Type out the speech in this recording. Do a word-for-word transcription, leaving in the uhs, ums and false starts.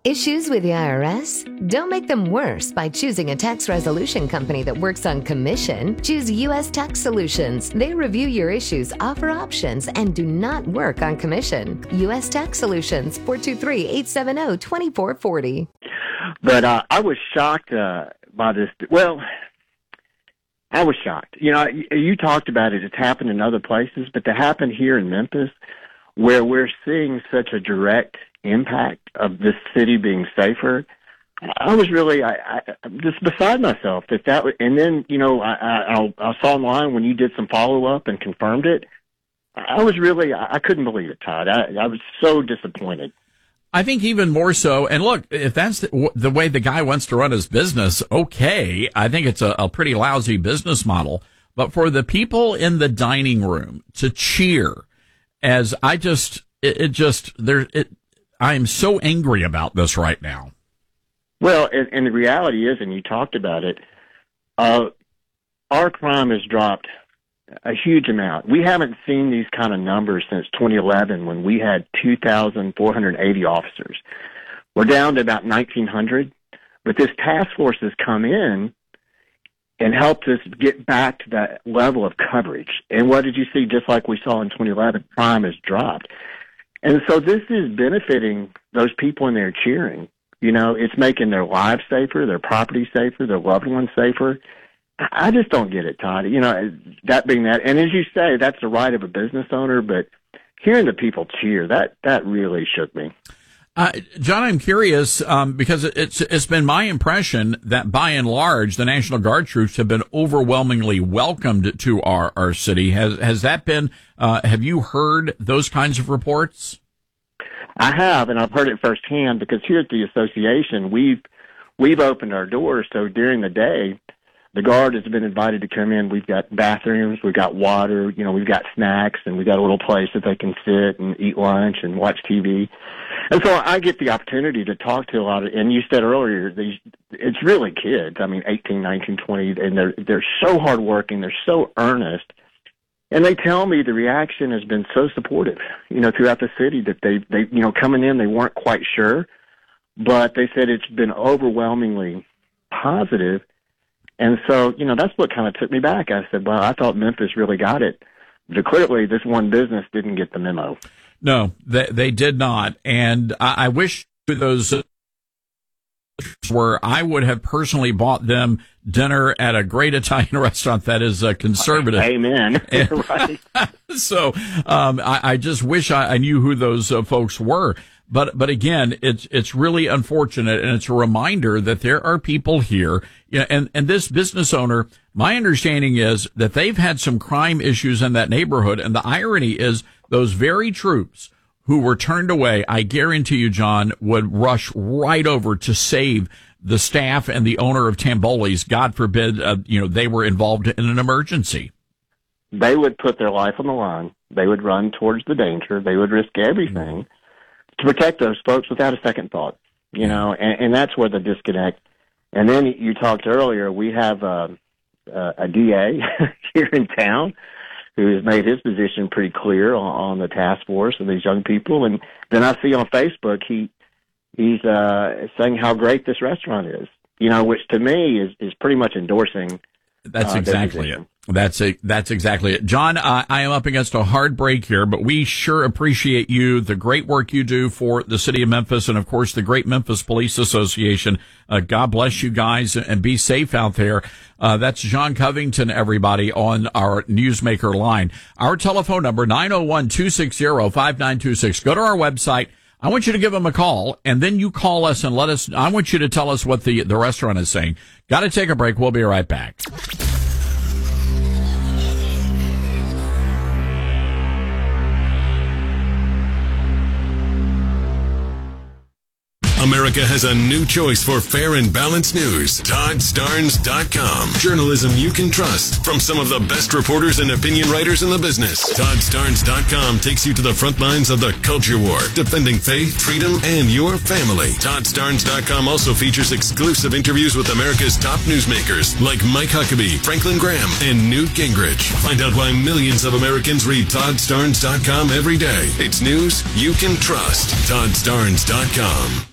Issues with the I R S? Don't make them worse by choosing a tax resolution company that works on commission. Choose U S Tax Solutions. They review your issues, offer options, and do not work on commission. U S Tax Solutions, four two three, eight seven zero, two four four zero. But uh, I was shocked uh, by this. Well, I was shocked. You know, you, you talked about it. It's happened in other places, but to happen here in Memphis, where we're seeing such a direct impact of this city being safer, I was really I, I just beside myself that that was, and then you know I, I I saw online when you did some follow up and confirmed it. I was really I couldn't believe it, Todd. I, I was so disappointed. I think even more so. And look, if that's the, the way the guy wants to run his business, okay, I think it's a, a pretty lousy business model. But for the people in the dining room to cheer, as I just it, it just there it. I am so angry about this right now. Well, and, and the reality is, and you talked about it, uh, our crime has dropped a huge amount. We haven't seen these kind of numbers since twenty eleven when we had two thousand four hundred eighty officers. We're down to about nineteen hundred, but this task force has come in and helped us get back to that level of coverage. And what did you see? Just like we saw in twenty eleven, crime has dropped. And so this is benefiting those people in there cheering. You know, it's making their lives safer, their property safer, their loved ones safer. I just don't get it, Todd. You know, that being that, and as you say, that's the right of a business owner, but hearing the people cheer, that, that really shook me. Uh, John, I'm curious, um, because it's, it's been my impression that by and large, the National Guard troops have been overwhelmingly welcomed to our, our city. Has, has that been, uh, have you heard those kinds of reports? I have, and I've heard it firsthand because here at the association, we've, we've opened our doors. So during the day, the Guard has been invited to come in. We've got bathrooms, we've got water, you know, we've got snacks, and we've got a little place that they can sit and eat lunch and watch T V. And so I get the opportunity to talk to a lot of, and you said earlier, these, it's really kids. I mean, eighteen, nineteen, twenty, and they're, they're so hardworking. They're so earnest. And they tell me the reaction has been so supportive, you know, throughout the city that they, they, you know, coming in, they weren't quite sure, but they said it's been overwhelmingly positive. And so, you know, that's what kind of took me back. I said, well, I thought Memphis really got it. But clearly, this one business didn't get the memo. No, they, they did not. And I, I wish those where I would have personally bought them dinner at a great Italian restaurant that is uh, conservative. Amen. And, right. So um, I, I just wish I, I knew who those uh, folks were. But but again, it's it's really unfortunate, and it's a reminder that there are people here, you know, and and this business owner. My understanding is that they've had some crime issues in that neighborhood, and the irony is those very troops who were turned away, I guarantee you, John, would rush right over to save the staff and the owner of Tamboli's. God forbid, uh, you know, they were involved in an emergency. They would put their life on the line. They would run towards the danger. They would risk everything. Mm-hmm. to protect those folks without a second thought, you know, and, and that's where the disconnect. And then you talked earlier, we have uh, uh, a D A here in town who has made his position pretty clear on, on the task force and these young people. And then I see on Facebook, he he's uh, saying how great this restaurant is, you know, which to me is, is pretty much endorsing. That's uh, exactly it. That's it. That's exactly it. John, uh, I am up against a hard break here, but we sure appreciate you, the great work you do for the city of Memphis, and of course the great Memphis Police Association. Uh, God bless you guys and be safe out there. Uh, that's John Covington, everybody, on our Newsmaker line. Our telephone number, nine oh one, two six zero, five nine two six. Go to our website. I want you to give them a call, and then you call us and let us, I want you to tell us what the, the restaurant is saying. Got to take a break. We'll be right back. America has a new choice for fair and balanced news. Todd Starnes dot com. Journalism you can trust from some of the best reporters and opinion writers in the business. Todd Starnes dot com takes you to the front lines of the culture war, defending faith, freedom, and your family. Todd Starnes dot com also features exclusive interviews with America's top newsmakers like Mike Huckabee, Franklin Graham, and Newt Gingrich. Find out why millions of Americans read Todd Starnes dot com every day. It's news you can trust. Todd Starnes dot com.